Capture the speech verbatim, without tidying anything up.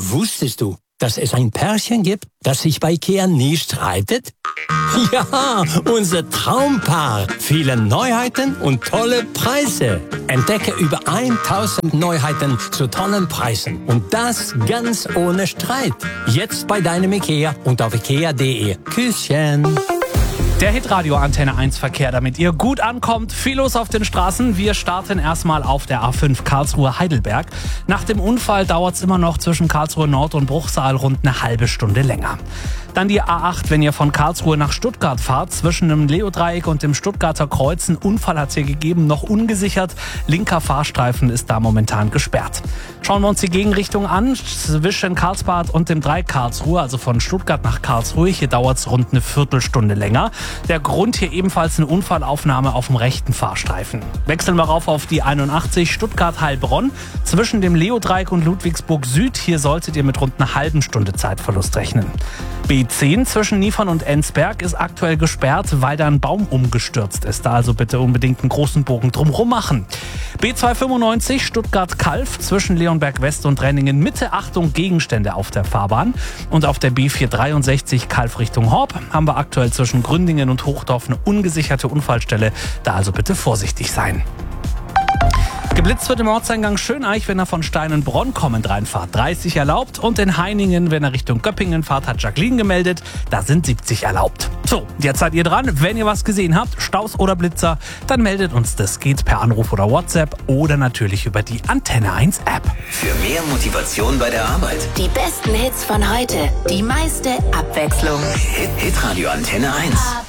Wusstest du, dass es ein Pärchen gibt, das sich bei IKEA nie streitet? Ja, unser Traumpaar. Viele Neuheiten und tolle Preise. Entdecke über tausend Neuheiten zu tollen Preisen. Und das ganz ohne Streit. Jetzt bei deinem IKEA und auf ikea punkt de. Küsschen. Der Hitradio Antenne eins Verkehr, damit ihr gut ankommt. Viel los auf den Straßen. Wir starten erstmal auf der A fünf Karlsruhe-Heidelberg. Nach dem Unfall dauert es immer noch zwischen Karlsruhe Nord und Bruchsal rund eine halbe Stunde länger. Dann die A acht, wenn ihr von Karlsruhe nach Stuttgart fahrt. Zwischen dem Leodreieck und dem Stuttgarter Kreuz. Ein Unfall hat es hier gegeben, noch ungesichert. Linker Fahrstreifen ist da momentan gesperrt. Schauen wir uns die Gegenrichtung an. Zwischen Karlsbad und dem Dreieck Karlsruhe, also von Stuttgart nach Karlsruhe. Hier dauert es rund eine Viertelstunde länger. Der Grund hier ebenfalls eine Unfallaufnahme auf dem rechten Fahrstreifen. Wechseln wir rauf auf die einundachtzig Stuttgart-Heilbronn. Zwischen dem Leodreieck und Ludwigsburg Süd. Hier solltet ihr mit rund einer halben Stunde Zeitverlust rechnen. B zehn zwischen Niefern und Ensberg ist aktuell gesperrt, weil da ein Baum umgestürzt ist. Da also bitte unbedingt einen großen Bogen drumherum machen. B zweihundertfünfundneunzig Stuttgart-Kalf zwischen Leonberg West und Renningen Mitte. Achtung, Gegenstände auf der Fahrbahn. Und auf der B vierhundertdreiundsechzig Kalf Richtung Horb haben wir aktuell zwischen Gründingen und Hochdorf eine ungesicherte Unfallstelle. Da also bitte vorsichtig sein. Geblitzt wird im Ortseingang Schöneich, wenn er von Steinenbronn kommend reinfahrt. dreißig erlaubt. Und in Heiningen, wenn er Richtung Göppingen fahrt, hat Jacqueline gemeldet, da sind siebzig erlaubt. So, jetzt seid ihr dran. Wenn ihr was gesehen habt, Staus oder Blitzer, dann meldet uns das. Geht per Anruf oder WhatsApp oder natürlich über die Antenne eins App. Für mehr Motivation bei der Arbeit. Die besten Hits von heute. Die meiste Abwechslung. Hit, Hitradio Antenne eins.